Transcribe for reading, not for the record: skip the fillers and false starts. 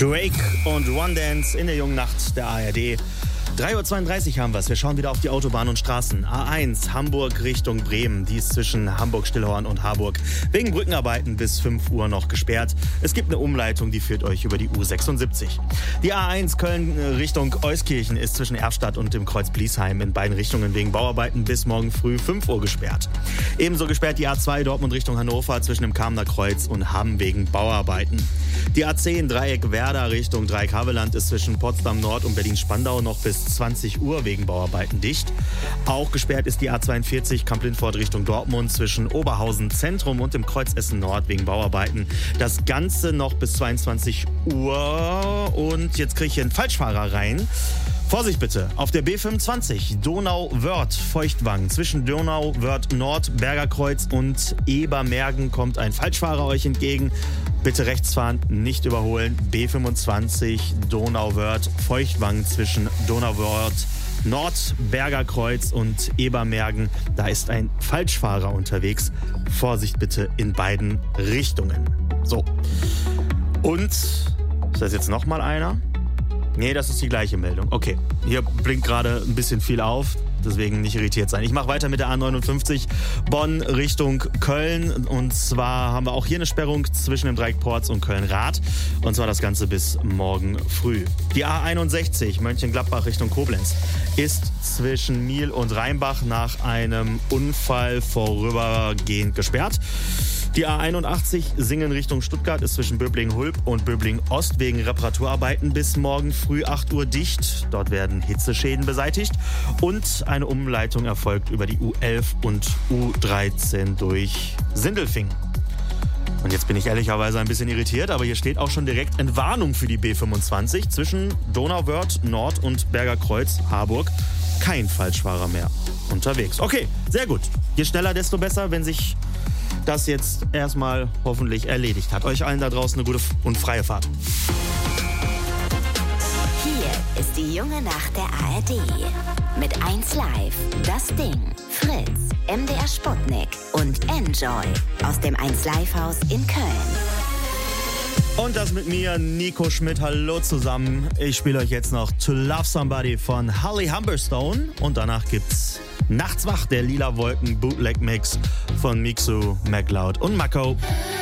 Drake und One Dance in der jungen Nacht der ARD. 3.32 Uhr haben wir es. Wir schauen wieder auf die Autobahn und Straßen. A1 Hamburg Richtung Bremen. Die ist zwischen Hamburg-Stillhorn und Harburg wegen Brückenarbeiten bis 5 Uhr noch gesperrt. Es gibt eine Umleitung, die führt euch über die U76. Die A1 Köln Richtung Euskirchen ist zwischen Erfstadt und dem Kreuz Bliesheim in beiden Richtungen wegen Bauarbeiten bis morgen früh 5 Uhr gesperrt. Ebenso gesperrt die A2 Dortmund Richtung Hannover zwischen dem Kamener Kreuz und Hamm wegen Bauarbeiten. Die A10 Dreieck Werder Richtung Dreieck Havelland ist zwischen Potsdam Nord und Berlin-Spandau noch bis 20 Uhr wegen Bauarbeiten dicht. Auch gesperrt ist die A42 Kamp-Lintfort Richtung Dortmund zwischen Oberhausen Zentrum und dem Kreuz Essen Nord wegen Bauarbeiten. Das Ganze noch bis 22 Uhr. Und jetzt kriege ich hier einen Falschfahrer rein. Vorsicht bitte, auf der B25 Donauwörth Feuchtwangen zwischen Donauwörth Nord, Bergerkreuz und Ebermergen kommt ein Falschfahrer euch entgegen. Bitte rechts fahren, nicht überholen. B25 Donauwörth Feuchtwangen zwischen Donauwörth Nord, Bergerkreuz und Ebermergen. Da ist ein Falschfahrer unterwegs. Vorsicht bitte in beiden Richtungen. So. Und ist das jetzt nochmal einer? Nee, das ist die gleiche Meldung. Okay, hier blinkt gerade ein bisschen viel auf, deswegen nicht irritiert sein. Ich mache weiter mit der A59 Bonn Richtung Köln. Und zwar haben wir auch hier eine Sperrung zwischen dem Dreieck Porz und Köln-Rath. Und zwar das Ganze bis morgen früh. Die A61 Mönchengladbach Richtung Koblenz ist zwischen Miel und Rheinbach nach einem Unfall vorübergehend gesperrt. Die A81 Singen Richtung Stuttgart ist zwischen Böblingen-Hulb und Böblingen-Ost wegen Reparaturarbeiten bis morgen früh 8 Uhr dicht. Dort werden Hitzeschäden beseitigt. Und eine Umleitung erfolgt über die U11 und U13 durch Sindelfingen. Und jetzt bin ich ehrlicherweise ein bisschen irritiert, aber hier steht auch schon direkt Entwarnung für die B25 zwischen Donauwörth Nord und Bergerkreuz Harburg. Kein Falschfahrer mehr unterwegs. Okay, sehr gut. Je schneller, desto besser, wenn sich das jetzt erstmal hoffentlich erledigt hat. Euch allen da draußen eine gute und freie Fahrt. Hier ist die junge Nacht der ARD. Mit 1 Live, Das Ding, Fritz, MDR Sputnik und Enjoy aus dem 1 Live Haus in Köln. Und das mit mir, Nico Schmidt. Hallo zusammen. Ich spiele euch jetzt noch To Love Somebody von Holly Humberstone. Und danach gibt's Nachts wach, der Lila Wolken Bootleg Mix von Mixu, MacLeod und Mako.